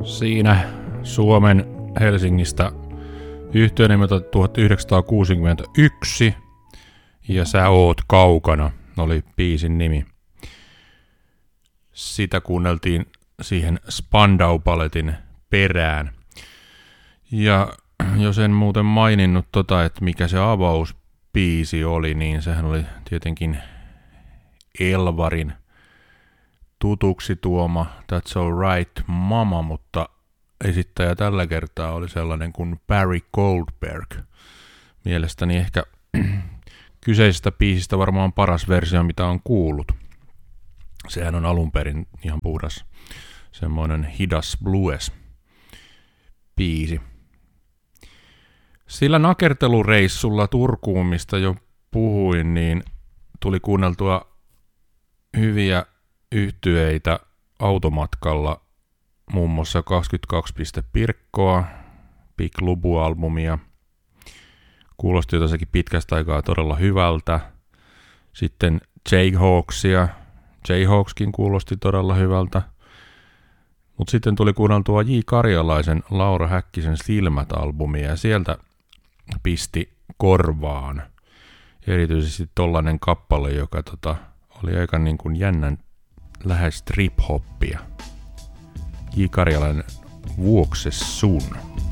Siinä Suomen Helsingistä yhtye nimeltä 1961 ja Sä oot kaukana oli biisin nimi. Sitä kuunneltiin siihen Spandau-Balletin perään. Ja jos en muuten maininnut että mikä se avausbiisi oli, niin sehän oli tietenkin Elvarin tutuksi tuoma That's Alright Mama, mutta esittäjä tällä kertaa oli sellainen kuin Barry Goldberg. Mielestäni ehkä kyseisestä biisistä varmaan paras versio, mitä on kuullut. Sehän on alun perin ihan puhdas semmoinen hidas blues-biisi. Sillä nakertelureissulla Turkuun, mistä jo puhuin, niin tuli kuunneltua hyviä yhtyeitä automatkalla, muun muassa 22 Pirkkoa, Big Lubu-albumia. Kuulosti jotenkin pitkästä aikaa todella hyvältä. Sitten Jayhawksia. Jayhawkskin kuulosti todella hyvältä. Mutta sitten tuli kuunneltua J. Karjalaisen Laura Häkkisen Silmät-albumia ja sieltä pisti korvaan. Erityisesti tollainen kappale, joka oli aika niin kuin jännän lähes trip-hoppia. J. Karjalainen Vuokse sun.